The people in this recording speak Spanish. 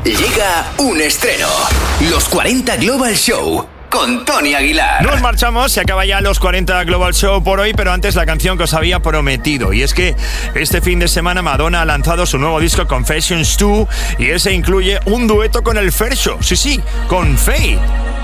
Llega un estreno. Los 40 Global Show con Tony Aguilar. Nos marchamos, se acaba ya los 40 Global Show por hoy, pero antes la canción que os había prometido. Y es que este fin de semana Madonna ha lanzado su nuevo disco Confessions 2 y ese incluye un dueto con el Fercho. Sí, con Faith.